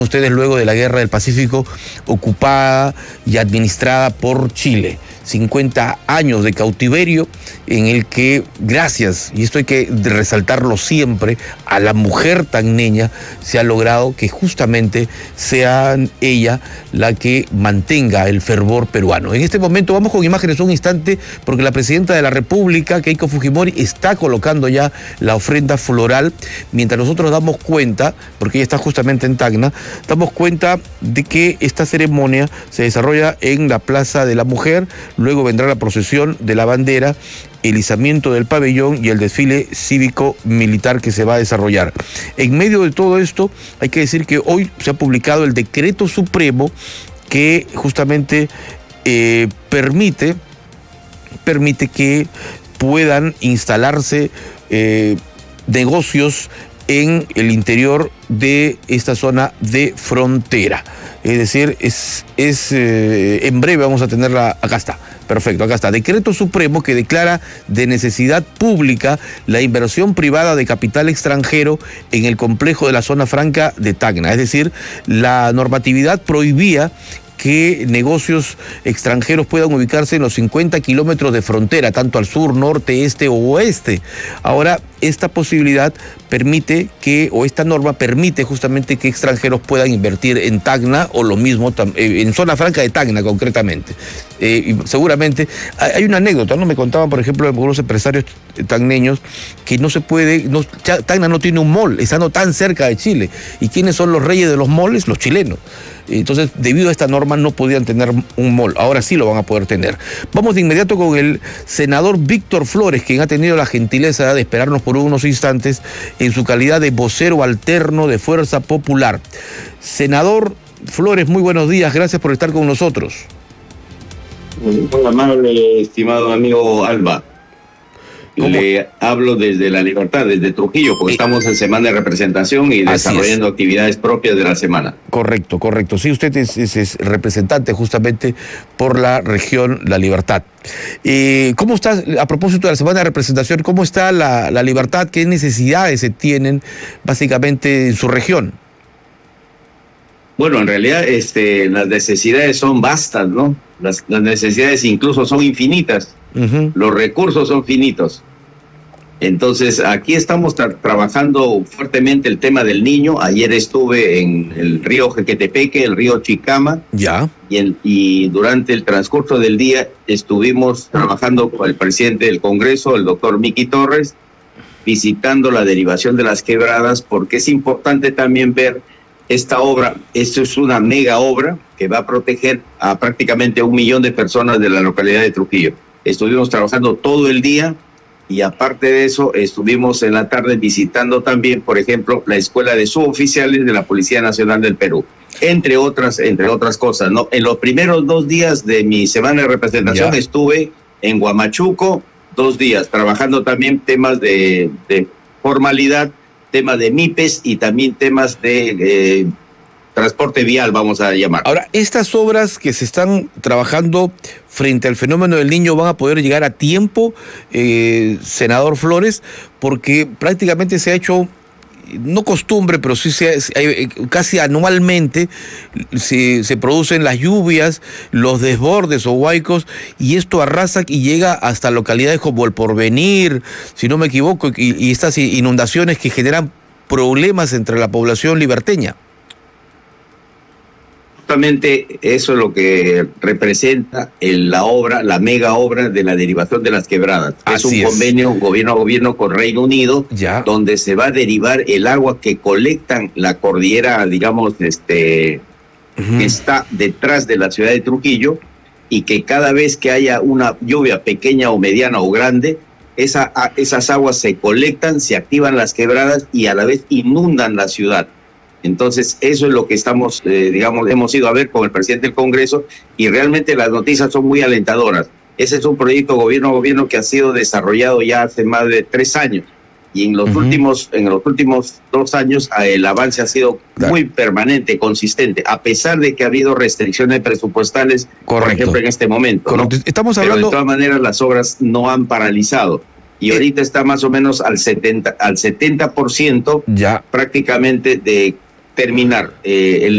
Ustedes luego de la Guerra del Pacífico, ocupada y administrada por Chile. 50 años de cautiverio en el que, gracias, y esto hay que resaltarlo siempre, a la mujer tacneña se ha logrado que justamente sea ella la que mantenga el fervor peruano. En este momento vamos con imágenes un instante porque la presidenta de la República, Keiko Fujimori, está colocando ya la ofrenda floral, mientras nosotros damos cuenta, porque ella está justamente en Tacna, damos cuenta de que esta ceremonia se desarrolla en la Plaza de la Mujer. Luego vendrá la procesión de la bandera, el izamiento del pabellón y el desfile cívico-militar que se va a desarrollar. En medio de todo esto, hay que decir que hoy se ha publicado el decreto supremo que justamente permite que puedan instalarse negocios en el interior de esta zona de frontera. Es decir, en breve vamos a tenerla, acá está. Perfecto, acá está. Decreto supremo que declara de necesidad pública la inversión privada de capital extranjero en el complejo de la zona franca de Tacna. Es decir, la normatividad prohibía que negocios extranjeros puedan ubicarse en los 50 kilómetros de frontera, tanto al sur, norte, este o oeste. Ahora, esta posibilidad permite esta norma permite justamente que extranjeros puedan invertir en Tacna o lo mismo en zona franca de Tacna concretamente. Y seguramente hay una anécdota, ¿no? Me contaban, por ejemplo, algunos empresarios tacneños que no se puede, Tacna no tiene un mall, estando tan cerca de Chile. ¿Y quiénes son los reyes de los malls? Los chilenos. Entonces, debido a esta norma, no podían tener un mall. Ahora sí lo van a poder tener. Vamos de inmediato con el senador Víctor Flores, quien ha tenido la gentileza de esperarnos por unos instantes en su calidad de vocero alterno de Fuerza Popular. Senador Flores, muy buenos días. Gracias por estar con nosotros. Muy amable, estimado amigo Alba. Le hablo desde La Libertad, desde Trujillo, porque estamos en semana de representación y desarrollando actividades propias de la semana. Correcto. Sí, usted es representante justamente por la región La Libertad. ¿Cómo está, a propósito de la semana de representación, cómo está la Libertad? ¿Qué necesidades se tienen básicamente en su región? Bueno, en realidad las necesidades son vastas, ¿no? Las necesidades incluso son infinitas. Los recursos son finitos. Entonces, aquí estamos trabajando fuertemente el tema del niño. Ayer estuve en el río Jequetepeque, el río Chicama. Ya. Y durante el transcurso del día estuvimos trabajando con el presidente del Congreso, el doctor Miki Torres, visitando la derivación de las quebradas, porque es importante también ver esta obra. Esto es una mega obra que va a proteger a prácticamente 1 millón de personas de la localidad de Trujillo. Estuvimos trabajando todo el día y aparte de eso estuvimos en la tarde visitando también, por ejemplo, la escuela de suboficiales de la Policía Nacional del Perú, entre otras cosas, ¿no? En los primeros 2 días de mi semana de representación estuve en Huamachuco 2 días, trabajando también temas de formalidad, temas de MIPES y también temas de transporte vial, vamos a llamar. Ahora, estas obras que se están trabajando frente al fenómeno del niño van a poder llegar a tiempo, senador Flores, porque prácticamente se ha hecho, no costumbre, pero sí casi anualmente se producen las lluvias, los desbordes o huaicos, y esto arrasa y llega hasta localidades como El Porvenir, si no me equivoco, y estas inundaciones que generan problemas entre la población liberteña. Justamente eso es lo que representa la mega obra de la derivación de las quebradas. Es un convenio gobierno a gobierno con Reino Unido, donde se va a derivar el agua que colectan la cordillera, digamos, que está detrás de la ciudad de Trujillo, y que cada vez que haya una lluvia pequeña o mediana o grande, esas aguas se colectan, se activan las quebradas y a la vez inundan la ciudad. Entonces, eso es lo que estamos, hemos ido a ver con el presidente del Congreso, y realmente las noticias son muy alentadoras. Ese es un proyecto gobierno a gobierno que ha sido desarrollado ya hace más de 3 años. Y en los últimos 2 años el avance ha sido muy permanente, consistente, a pesar de que ha habido restricciones presupuestales, por ejemplo, en este momento, ¿no? Estamos hablando... Pero de todas maneras las obras no han paralizado. Y ahorita está más o menos al 70% prácticamente de terminar el